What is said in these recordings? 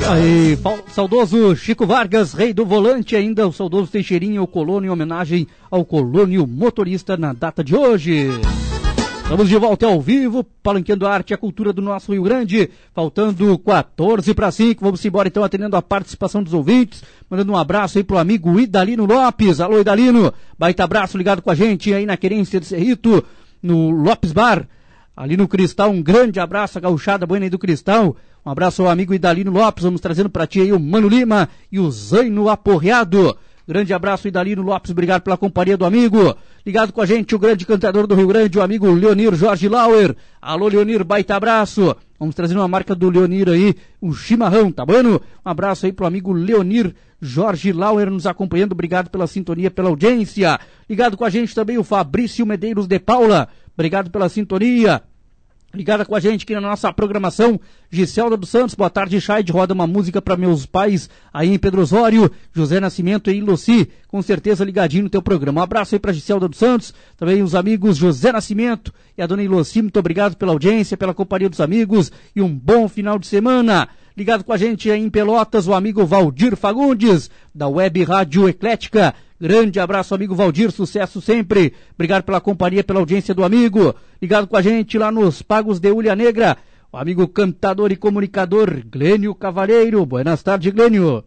Aí, saudoso Chico Vargas, rei do volante, ainda o saudoso Teixeirinha, o colono, em homenagem ao colônio motorista na data de hoje. Estamos de volta ao vivo, palanqueando a arte e a cultura do nosso Rio Grande, faltando 4:45, vamos embora então atendendo a participação dos ouvintes, mandando um abraço aí pro amigo Idalino Lopes. Alô Idalino, baita abraço ligado com a gente aí na Querência de Cerrito, no Lopes Bar, ali no Cristal, um grande abraço, a gauchada buena aí do Cristal. Um abraço ao amigo Idalino Lopes, vamos trazendo pra ti aí o Mano Lima e o Zaino Aporreado. Grande abraço, Idalino Lopes, obrigado pela companhia do amigo. Ligado com a gente, o grande cantador do Rio Grande, o amigo Leonir Jorge Lauer. Alô, Leonir, baita abraço. Vamos trazendo uma marca do Leonir aí, um chimarrão, tá bueno? Um abraço aí pro amigo Leonir Jorge Lauer nos acompanhando, obrigado pela sintonia, pela audiência. Ligado com a gente também o Fabrício Medeiros de Paula, obrigado pela sintonia. Ligada com a gente aqui na nossa programação, Giselda dos Santos, boa tarde, Chaide, roda uma música para meus pais aí em Pedro Osório, José Nascimento e Luci, com certeza ligadinho no teu programa. Um abraço aí para Giselda dos Santos, também os amigos José Nascimento e a dona Iloci, muito obrigado pela audiência, pela companhia dos amigos e um bom final de semana. Ligado com a gente aí em Pelotas, o amigo Valdir Fagundes, da Web Rádio Eclética. Grande abraço, amigo Valdir, sucesso sempre. Obrigado pela companhia, pela audiência do amigo. Ligado com a gente lá nos Pagos de Ulha Negra, o amigo cantador e comunicador Glênio Cavalheiro. Buenas tardes, Glênio.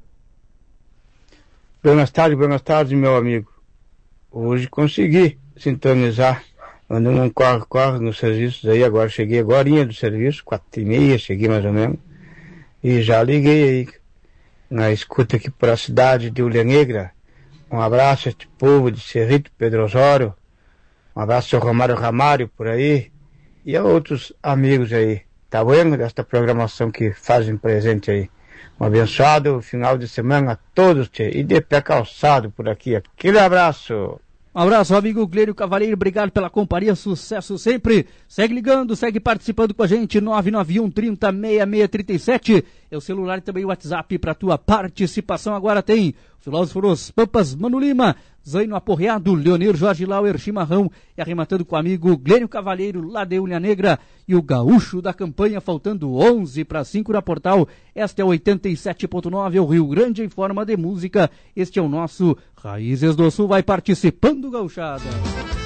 Buenas tardes, meu amigo. Hoje consegui sintonizar. Andando um corre-corre nos serviços aí, agora cheguei agorinha do serviço, 4:30, cheguei mais ou menos. E já liguei aí, na escuta aqui para a cidade de Ulha Negra. Um abraço a este povo de Cerrito, Pedro Osório. Um abraço ao Romário Ramário por aí. E a outros amigos aí. Tá vendo desta programação que fazem presente aí. Um abençoado final de semana a todos, tchê. E de pé calçado por aqui. Aquele abraço. Um abraço, amigo Glênio Cavalheiro, obrigado pela companhia, sucesso sempre. Segue ligando, segue participando com a gente, 991 30 6637. É o celular e também o WhatsApp para tua participação. Agora tem o filósofo Los Pampas, Mano Lima, Zaino Aporreado, Leonir Jorge Lauer, Chimarrão, e arrematando com o amigo Glênio Cavalheiro, lá de Ulha Negra, e o gaúcho da campanha, faltando 11:05 na Portal. Esta é 87.9, é o Rio Grande em forma de música. Este é o nosso Raízes do Sul, vai participando, gauchada.